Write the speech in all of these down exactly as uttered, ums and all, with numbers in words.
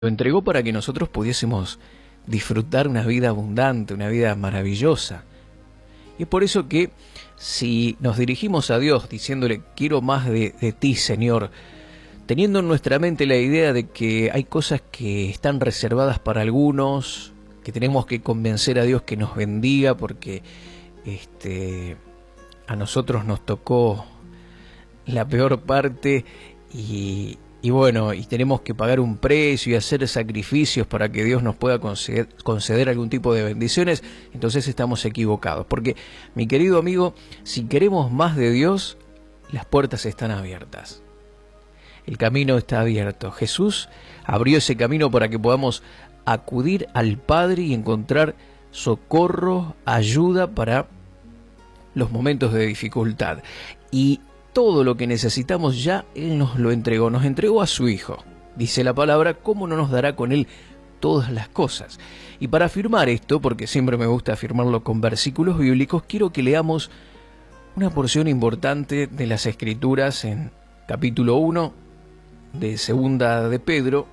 Lo entregó para que nosotros pudiésemos disfrutar una vida abundante, una vida maravillosa. Y es por eso que si nos dirigimos a Dios diciéndole, quiero más de, de ti, Señor, teniendo en nuestra mente la idea de que hay cosas que están reservadas para algunos, que tenemos que convencer a Dios que nos bendiga porque este, a nosotros nos tocó la peor parte y... Y bueno, y tenemos que pagar un precio y hacer sacrificios para que Dios nos pueda conceder, conceder algún tipo de bendiciones, entonces estamos equivocados. Porque, mi querido amigo, si queremos más de Dios, las puertas están abiertas. El camino está abierto. Jesús abrió ese camino para que podamos acudir al Padre y encontrar socorro, ayuda para los momentos de dificultad. Y todo lo que necesitamos ya Él nos lo entregó, nos entregó a su Hijo. Dice la palabra, ¿cómo no nos dará con Él todas las cosas? Y para afirmar esto, porque siempre me gusta afirmarlo con versículos bíblicos, quiero que leamos una porción importante de las Escrituras en capítulo uno de Segunda de Pedro.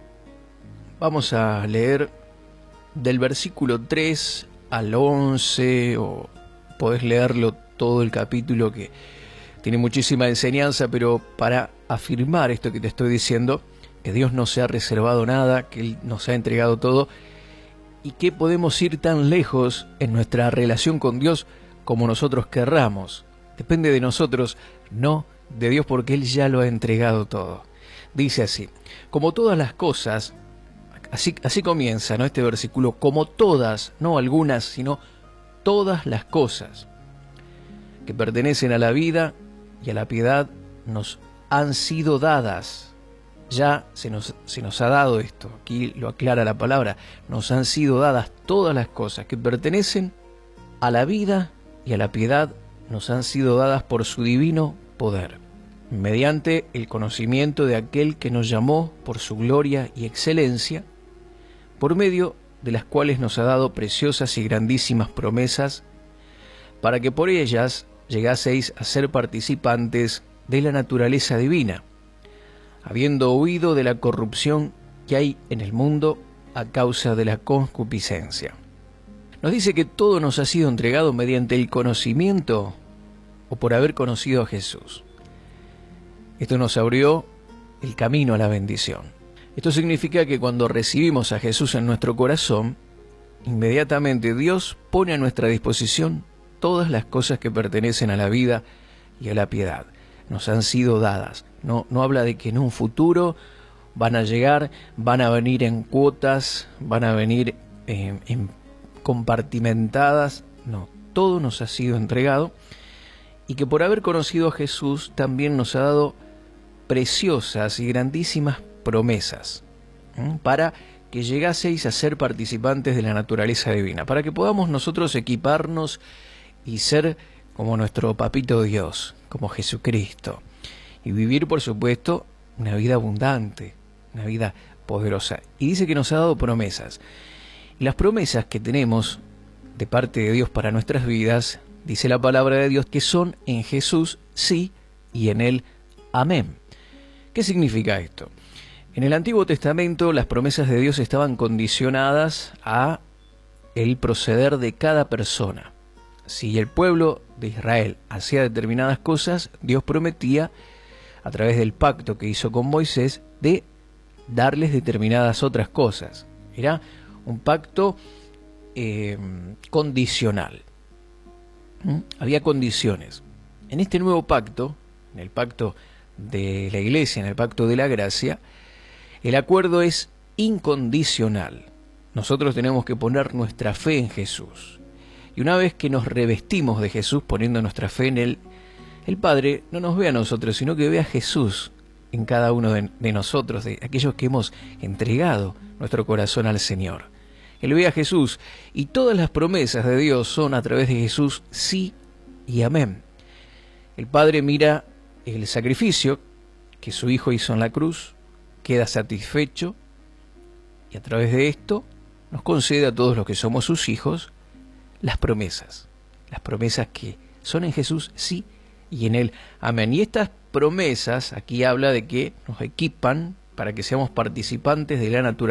Vamos a leer del versículo tres al once, o podés leerlo todo el capítulo que tiene muchísima enseñanza, pero para afirmar esto que te estoy diciendo, que Dios no se ha reservado nada, que Él nos ha entregado todo, y que podemos ir tan lejos en nuestra relación con Dios como nosotros querramos. Depende de nosotros, no de Dios, porque Él ya lo ha entregado todo. Dice así, como todas las cosas, así, así comienza, ¿no?, este versículo, como todas, no algunas, sino todas las cosas que pertenecen a la vida y a la piedad nos han sido dadas. Ya se nos, se nos ha dado esto, aquí lo aclara la palabra, nos han sido dadas todas las cosas que pertenecen a la vida y a la piedad, nos han sido dadas por su divino poder, mediante el conocimiento de aquel que nos llamó por su gloria y excelencia, por medio de las cuales nos ha dado preciosas y grandísimas promesas, para que por ellas llegaseis a ser participantes de la naturaleza divina, habiendo huido de la corrupción que hay en el mundo a causa de la concupiscencia. Nos dice que todo nos ha sido entregado mediante el conocimiento o por haber conocido a Jesús. Esto nos abrió el camino a la bendición. Esto significa que cuando recibimos a Jesús en nuestro corazón, inmediatamente Dios pone a nuestra disposición todas las cosas que pertenecen a la vida y a la piedad. Nos han sido dadas. No, no habla de que en un futuro van a llegar, van a venir en cuotas, van a venir eh, en compartimentadas. No, todo nos ha sido entregado. Y que por haber conocido a Jesús también nos ha dado preciosas y grandísimas promesas, ¿eh? para que llegaseis a ser participantes de la naturaleza divina, para que podamos nosotros equiparnos y ser como nuestro papito Dios, como Jesucristo, y vivir, por supuesto, una vida abundante, una vida poderosa. Y dice que nos ha dado promesas. Y las promesas que tenemos de parte de Dios para nuestras vidas, dice la palabra de Dios, que son en Jesús sí y en Él amén. ¿Qué significa esto? En el Antiguo Testamento las promesas de Dios estaban condicionadas a el proceder de cada persona. Si el pueblo de Israel hacía determinadas cosas, Dios prometía, a través del pacto que hizo con Moisés, de darles determinadas otras cosas. Era un pacto eh, condicional. ¿Mm? Había condiciones. En este nuevo pacto, en el pacto de la Iglesia, en el pacto de la gracia, el acuerdo es incondicional. Nosotros tenemos que poner nuestra fe en Jesús. Y una vez que nos revestimos de Jesús, poniendo nuestra fe en Él, el Padre no nos ve a nosotros, sino que ve a Jesús en cada uno de, de nosotros, de aquellos que hemos entregado nuestro corazón al Señor. Él ve a Jesús y todas las promesas de Dios son a través de Jesús sí y amén. El Padre mira el sacrificio que su Hijo hizo en la cruz, queda satisfecho y a través de esto nos concede a todos los que somos sus hijos las promesas, las promesas que son en Jesús sí y en Él amén. Y estas promesas, aquí habla de que nos equipan para que seamos participantes de la naturaleza